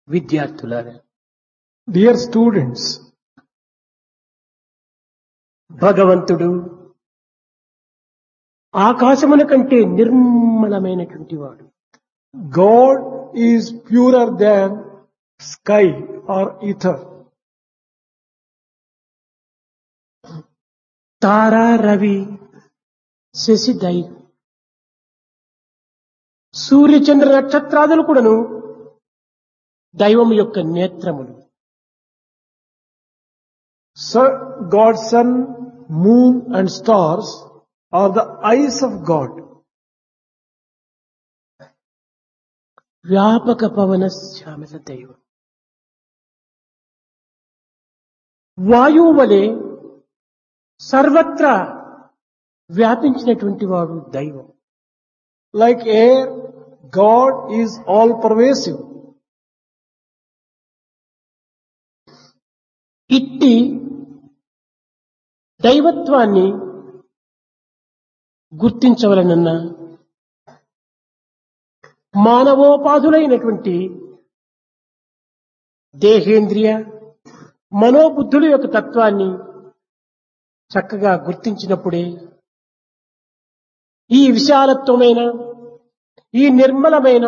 విద్యార్థులారా, Dear students, భగవంతుడు ఆకాశమున కంటే నిర్మలమైనటువంటి వాడు. God is purer than sky or ether. తారా, రవి, శశి, దైవం, సూర్యచంద్ర నక్షత్రాదులు కూడాను దైవం యొక్క నేత్రములు. God's sun, moon and stars are the eyes of God. వ్యాపక పవన శ్యామల దైవం. వాయువు వలె సర్వత్రా వ్యాపించినటువంటి వాడు దైవం. Like air, God is all pervasive. ఇట్టి దైవత్వాన్ని గుర్తించవలనన్న మానవోపాధులైనటువంటి దేహేంద్రియ మనోబుద్ధుల యొక్క తత్వాన్ని చక్కగా గుర్తించినప్పుడే ఈ విశాలత్వమైన, ఈ నిర్మలమైన,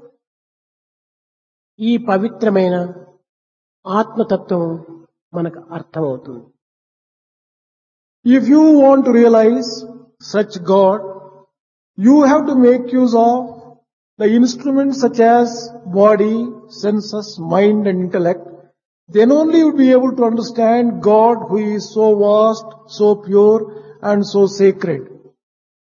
ఈ పవిత్రమైన ఆత్మతత్వం మనకు అర్థమవుతుంది. If you want to realize such God, you have to make use of the instruments such as body, senses, mind and intellect. Then only you will be able to understand God who is so vast, so pure and so sacred.